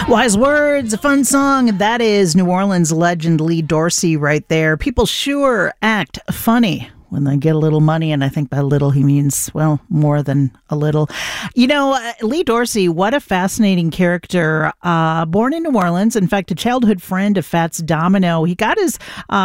Wise words, a fun song. That is New Orleans legend Lee Dorsey right there. People sure act funny when they get a little money, and I think by little he means, well, more than a little. You know, Lee Dorsey, what a fascinating character. Born in New Orleans, in fact, a childhood friend of Fats Domino. He got his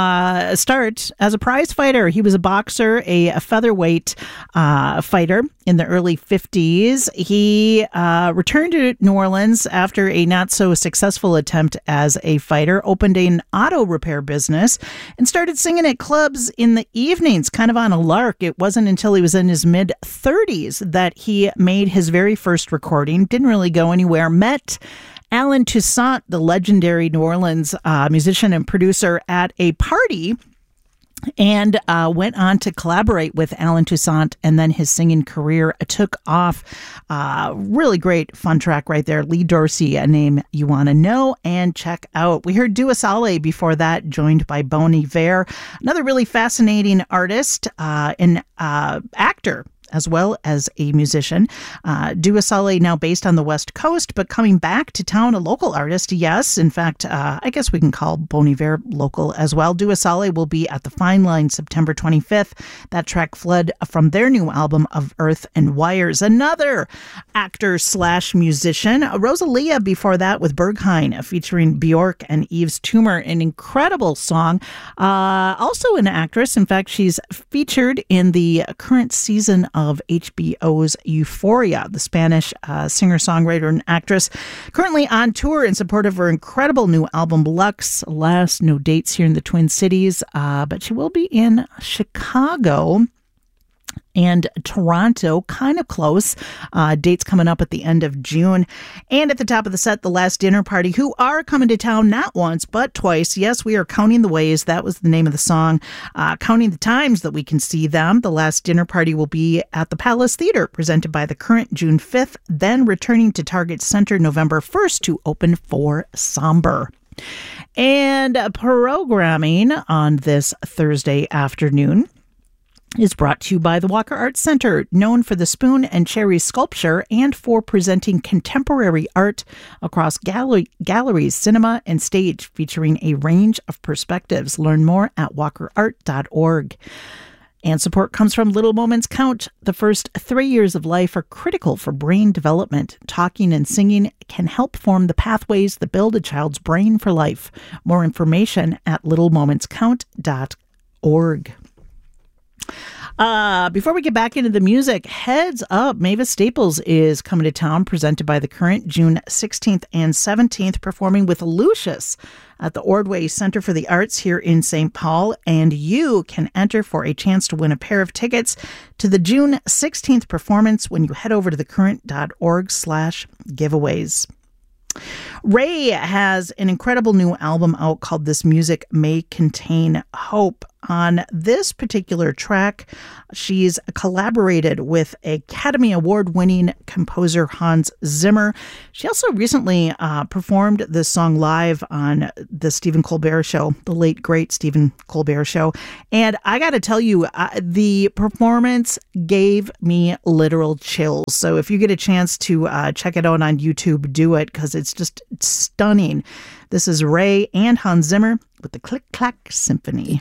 start as a prize fighter. He was a boxer, a featherweight fighter in the early 50s. He returned to New Orleans after a not-so-successful attempt as a fighter, opened an auto repair business, and started singing at clubs in the evenings, kind of on a lark. It wasn't until he was in his mid-30s that he made his very first recording. Didn't really go anywhere. Met Allen Toussaint, the legendary New Orleans musician and producer, at a party, and went on to collaborate with Allen Toussaint, and then his singing career took off. Really great fun track right there. Lee Dorsey, a name you want to know and check out. We heard Dua Saleh before that, joined by Bon Iver, another really fascinating artist, an actor, as well as a musician. Dua Saleh now based on the West Coast, but coming back to town, a local artist, yes. In fact, I guess we can call Bon Iver local as well. Dua Saleh will be at the Fine Line September 25th. That track Flood from their new album of Earth and Wires. Another actor slash musician, Rosalia before that with Berghain, featuring Bjork and Yves Tumor, an incredible song. Also an actress. In fact, she's featured in the current season of HBO's Euphoria, the Spanish singer-songwriter and actress, currently on tour in support of her incredible new album, Lux. Alas, no dates here in the Twin Cities, but she will be in Chicago and Toronto, kind of close. Dates coming up at the end of June. And at the top of the set, The Last Dinner Party, who are coming to town not once, but twice. Yes, we are counting the ways. That was the name of the song. Counting the times that we can see them. The Last Dinner Party will be at the Palace Theater, presented by The Current, June 5th, then returning to Target Center November 1st to open for Somber. And programming on this Thursday afternoon is brought to you by the Walker Arts Center, known for the Spoon and Cherry sculpture and for presenting contemporary art across galleries, cinema, and stage, featuring a range of perspectives. Learn more at walkerart.org. And support comes from Little Moments Count. The first 3 years of life are critical for brain development. Talking and singing can help form the pathways that build a child's brain for life. More information at littlemomentscount.org. Before we get back into the music, heads up, Mavis Staples is coming to town, presented by The Current, June 16th and 17th, performing with Lucius at the Ordway Center for the Arts here in St. Paul. And you can enter for a chance to win a pair of tickets to the June 16th performance when you head over to thecurrent.org/giveaways. Ray has an incredible new album out called This Music May Contain Hope. On this particular track, she's collaborated with Academy Award-winning composer Hans Zimmer. She also recently performed this song live on the Stephen Colbert Show, the late, great Stephen Colbert Show. And I got to tell you, the performance gave me literal chills. So if you get a chance to check it out on YouTube, do it, because it's just stunning. This is Ray and Hans Zimmer with the Click Clack Symphony.